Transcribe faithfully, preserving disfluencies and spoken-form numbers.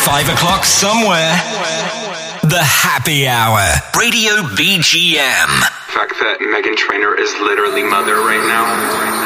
Five o'clock somewhere. The Happy Hour. Radio B G M. The fact that Meghan Trainor is literally mother right now.